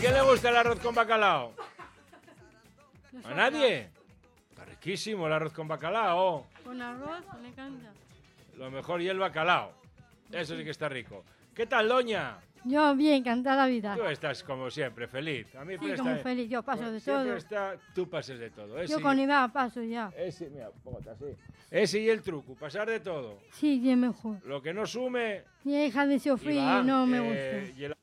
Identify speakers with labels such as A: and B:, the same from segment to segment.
A: quién le gusta el arroz con bacalao? ¿A nadie? Está riquísimo el arroz con bacalao.
B: Con arroz, me encanta.
A: Lo mejor y el bacalao. Eso sí que está rico. ¿Qué tal, doña?
B: Yo bien, encantada la vida.
A: Tú estás como siempre, feliz. A mí
B: Sí, como feliz, yo paso de
A: siempre
B: todo.
A: tú pases de todo.
B: Yo con Iván paso ya.
A: Mira, póngate así. Ese y el truco, pasar de todo.
B: Sí, bien mejor.
A: Lo que no sume...
B: Mi hija de sufrir
A: Iván,
B: no me gusta.
A: y el-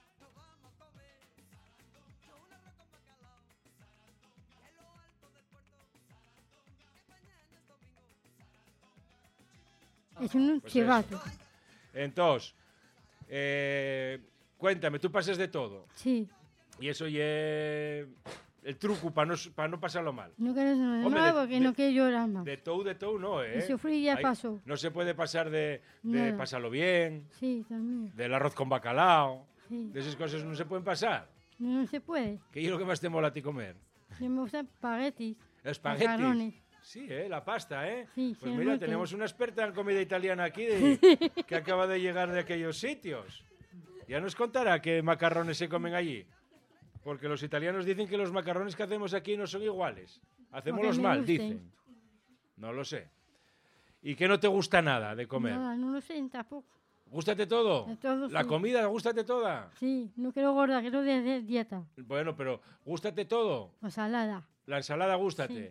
B: Es un
A: Pues
B: chivato.
A: Entonces, cuéntame, tú pasas de todo.
B: Sí.
A: Y eso y el truco para no pasarlo mal.
B: No quieres nada
A: Hombre,
B: más porque no quiero llorar más.
A: De todo no, ¿eh?
B: De sufrir ya
A: Ahí
B: pasó.
A: No se puede pasar de
B: Nada.
A: pasarlo bien,
B: Sí, también.
A: del arroz con bacalao.
B: Sí.
A: De esas cosas no se pueden pasar.
B: No se puede.
A: ¿Qué es lo que más te mola a ti comer?
B: Yo me gustan espaguetis.
A: Espaguetis.
B: Macarrones.
A: Sí, la pasta, ¿eh?
B: Sí,
A: Pues
B: sí,
A: mira,
B: rico.
A: tenemos una experta en comida italiana aquí que acaba de llegar de aquellos sitios. Ya nos contará qué macarrones se comen allí. Porque los italianos dicen que los macarrones que hacemos aquí no son iguales. Hacémoslos
B: me
A: mal,
B: gusten.
A: dicen. No lo sé. ¿Y qué no te gusta nada de comer?
B: Nada, no lo sé tampoco.
A: ¿Gústate todo?
B: De todo,
A: ¿La
B: sí.
A: comida, gústate toda?
B: Sí, no quiero gorda, quiero de hacer dieta.
A: Bueno, pero ¿gústate todo?
B: O salada.
A: La ensalada, gústate.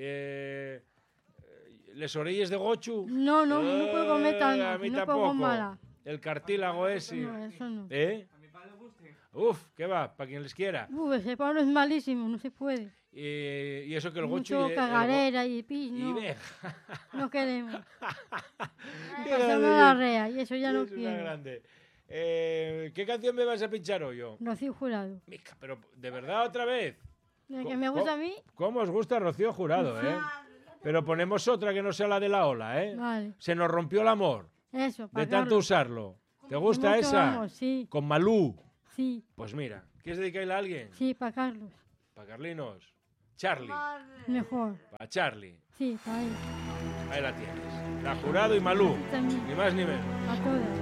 A: ¿Les orelles de gochu?
B: No, no puedo comer tanto.
A: A mí
B: No
A: tampoco.
B: puedo mala.
A: El cartílago ese.
B: No, eso no.
A: ¿Eh? Uf, ¿qué va? Para quien les quiera.
B: Ese palo es malísimo, no se puede.
A: Y eso que el gochu...
B: Mucho cagarera y pis,
A: y
B: no.
A: ve.
B: No queremos.
A: Qué
B: Pasarme
A: grande.
B: la rea y eso ya no
A: Es una
B: quiero.
A: grande. ¿Qué canción me vas a pinchar hoy yo?
B: Rocío Jurado.
A: Mica, pero ¿de verdad otra vez?
B: La que me gusta a mí,
A: ¿Cómo os gusta Rocío Jurado, eh? Pero ponemos otra que no sea la de la ola, ¿eh?
B: vale.
A: Se nos rompió el amor
B: Eso,
A: de
B: para
A: tanto
B: Carlos.
A: usarlo. ¿Te gusta
B: Mucho
A: esa?
B: amor, sí,
A: Con Malú.
B: sí,
A: Pues mira, ¿quieres dedicarle a alguien?
B: sí, para Carlos.
A: Para Carlinos. Charlie.
B: Mejor.
A: Para Charlie.
B: Sí, para él.
A: Ahí la tienes. La Jurado y Malú.
B: También,
A: Ni más ni menos.
B: a todas.